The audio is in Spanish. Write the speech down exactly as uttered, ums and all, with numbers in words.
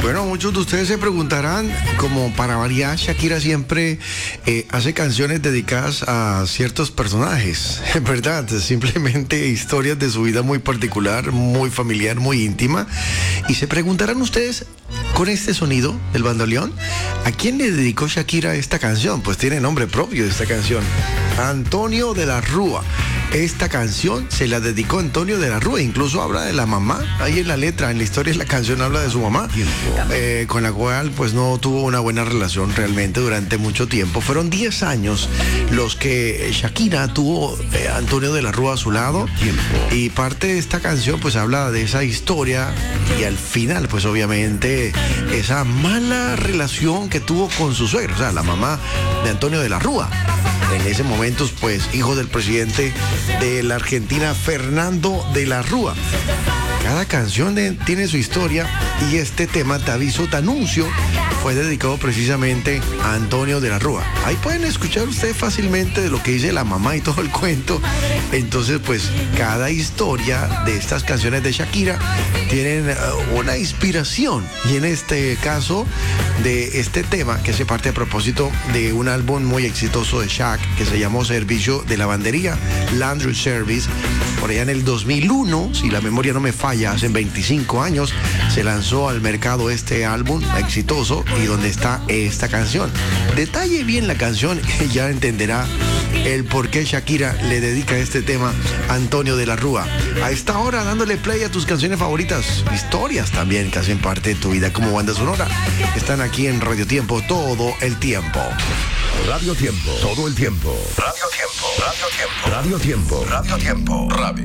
Bueno, muchos de ustedes se preguntarán, como para variar, Shakira siempre eh, hace canciones dedicadas a ciertos personajes, en verdad, simplemente historias de su vida muy particular, muy familiar, muy íntima. Y se preguntarán ustedes, con este sonido del bandoleón, ¿a quién le dedicó Shakira esta canción? Pues tiene nombre propio esta canción, Antonio de la Rúa. Esta canción se la dedicó Antonio de la Rúa, incluso habla de la mamá, ahí en la letra, en la historia de la canción habla de su mamá, eh, con la cual pues no tuvo una buena relación realmente durante mucho tiempo. Fueron diez años los que Shakira tuvo eh, Antonio de la Rúa a su lado, y parte de esta canción pues habla de esa historia, y al final pues obviamente esa mala relación que tuvo con su suegro, o sea, la mamá de Antonio de la Rúa. En ese momento, pues, hijo del presidente de la Argentina, Fernando de la Rúa. Cada canción de, tiene su historia, y este tema, Te aviso, te anuncio, fue dedicado precisamente a Antonio de la Rúa. Ahí pueden escuchar ustedes fácilmente de lo que dice la mamá y todo el cuento. Entonces, pues, cada historia de estas canciones de Shakira tienen uh, una inspiración. Y en este caso, de este tema, que se parte a propósito de un álbum muy exitoso de Shak, que se llamó Servicio de Lavandería, Laundry Service, por allá en el dos mil uno, si la memoria no me falla, hace veinticinco años, se lanzó al mercado este álbum exitoso, y donde está esta canción. Detalle bien la canción y ya entenderá el por qué Shakira le dedica este tema a Antonio de la Rúa. A esta hora, dándole play a tus canciones favoritas, historias también que hacen parte de tu vida como banda sonora, están aquí en Radio Tiempo todo el tiempo. Radio Tiempo, todo el tiempo. Radio Tiempo, Radio Tiempo. Radio Tiempo, Radio Tiempo. Radio.